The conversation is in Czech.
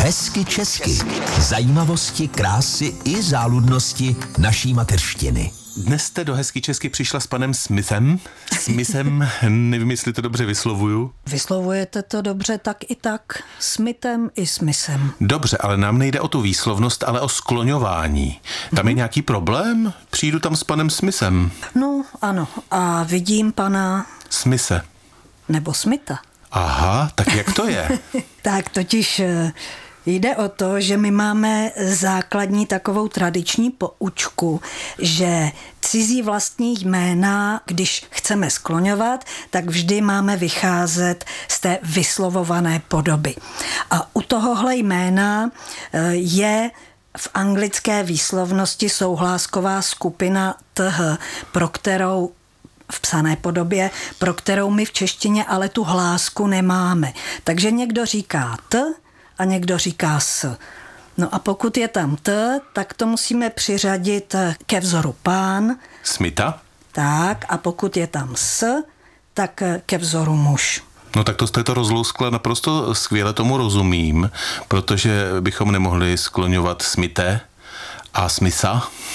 Hezky česky. Zajímavosti, krásy i záludnosti naší mateřštiny. Dnes jste do Hezky česky přišla s panem Smithem. Nevím, jestli to dobře vyslovuju. Vyslovujete to dobře tak i tak. Smithem i Smithem. Dobře, ale nám nejde o tu výslovnost, ale o skloňování. Tam je nějaký problém? Přijdu tam s panem Smithem. No, ano. A vidím pana... Smithe. Nebo Smitha. Aha, tak jak to je? Tak totiž jde o to, že my máme základní takovou tradiční poučku, že cizí vlastní jména, když chceme skloňovat, tak vždy máme vycházet z té vyslovované podoby. A u tohohle jména je v anglické výslovnosti souhlásková skupina th, pro kterou v psané podobě, pro kterou my v češtině ale tu hlásku nemáme. Takže někdo říká t a někdo říká s. No a pokud je tam t, tak to musíme přiřadit ke vzoru pán. Smitha? Tak, a pokud je tam s, tak ke vzoru muž. No tak to jste to rozlouskla naprosto skvěle, tomu rozumím, protože bychom nemohli skloňovat Smithe a Smitha.